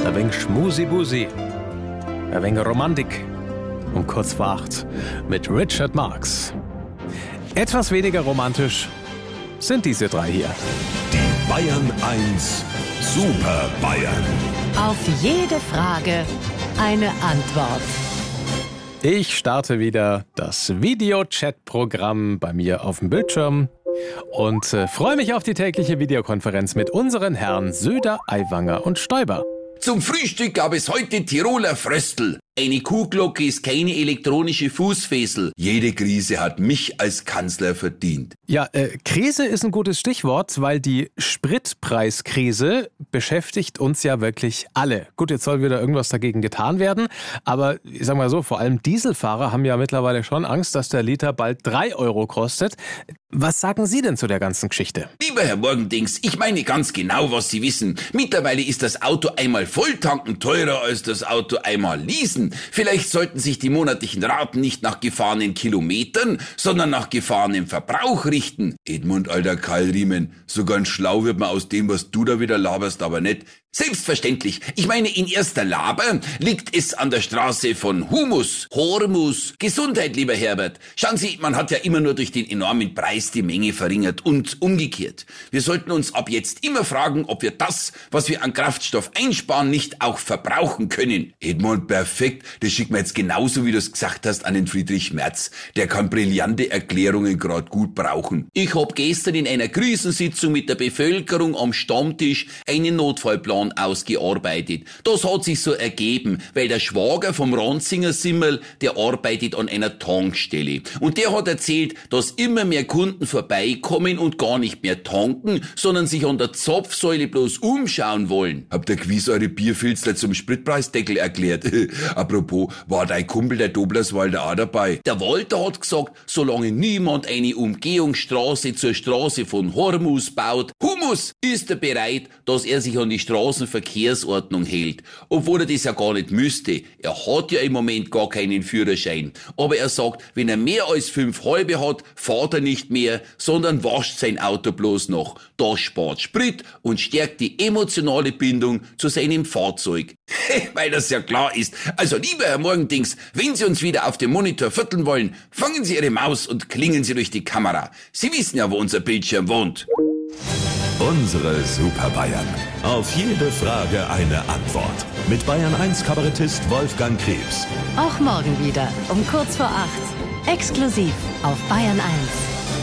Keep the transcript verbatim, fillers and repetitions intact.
Ein wenig Schmusi-Busi, ein wenig Romantik um kurz vor acht mit Richard Marx. Etwas weniger romantisch sind diese drei hier. Die Bayern eins Super Bayern. Auf jede Frage eine Antwort. Ich starte wieder das Video-Chat-Programm bei mir auf dem Bildschirm und äh, freue mich auf die tägliche Videokonferenz mit unseren Herren Söder, Aiwanger und Stoiber. Zum Frühstück gab es heute Tiroler Fröstl. Eine Kuhglocke ist keine elektronische Fußfessel. Jede Krise hat mich als Kanzler verdient. Ja, äh, Krise ist ein gutes Stichwort, weil die Spritpreiskrise beschäftigt uns ja wirklich alle. Gut, jetzt soll wieder irgendwas dagegen getan werden, aber ich sag mal so, vor allem Dieselfahrer haben ja mittlerweile schon Angst, dass der Liter bald drei Euro kostet. Was sagen Sie denn zu der ganzen Geschichte? Lieber Herr Morgendings, ich meine ganz genau, was Sie wissen. Mittlerweile ist das Auto einmal volltanken teurer als das Auto einmal leasen. Vielleicht sollten sich die monatlichen Raten nicht nach gefahrenen Kilometern, sondern nach gefahrenem Verbrauch richten. Edmund, alter Keilriemen, so ganz schlau wird man aus dem, was du da wieder laberst, aber nicht. Selbstverständlich. Ich meine, in erster Laber liegt es an der Straße von Humus, Hormus. Gesundheit, lieber Herbert. Schauen Sie, man hat ja immer nur durch den enormen Preis die Menge verringert und umgekehrt. Wir sollten uns ab jetzt immer fragen, ob wir das, was wir an Kraftstoff einsparen, nicht auch verbrauchen können. Edmund, perfekt. Das schickt mir jetzt genauso, wie du es gesagt hast, an den Friedrich Merz. Der kann brillante Erklärungen gerade gut brauchen. Ich hab gestern in einer Krisensitzung mit der Bevölkerung am Stammtisch einen Notfallplan ausgearbeitet. Das hat sich so ergeben, weil der Schwager vom Ranzinger Simmel, der arbeitet an einer Tankstelle. Und der hat erzählt, dass immer mehr Kunden vorbeikommen und gar nicht mehr tanken, sondern sich an der Zapfsäule bloß umschauen wollen. Habt ihr gewiss eure Bierfilzler zum Spritpreisdeckel erklärt? Apropos, war dein Kumpel der Doblerswalder auch dabei? Der Walter hat gesagt, solange niemand eine Umgehungsstraße zur Straße von Hormus baut, Humus, ist er bereit, dass er sich an die Straßenverkehrsordnung hält. Obwohl er das ja gar nicht müsste. Er hat ja im Moment gar keinen Führerschein. Aber er sagt, wenn er mehr als fünf halbe hat, fährt er nicht mehr, sondern wascht sein Auto bloß noch. Das spart Sprit und stärkt die emotionale Bindung zu seinem Fahrzeug. Weil das ja klar ist. Also lieber Herr Morgendings, wenn Sie uns wieder auf dem Monitor vierteln wollen, fangen Sie Ihre Maus und klingen Sie durch die Kamera. Sie wissen ja, wo unser Bildschirm wohnt. Unsere Super Bayern. Auf jede Frage eine Antwort. Mit Bayern eins Kabarettist Wolfgang Krebs. Auch morgen wieder um kurz vor acht. Exklusiv auf Bayern eins.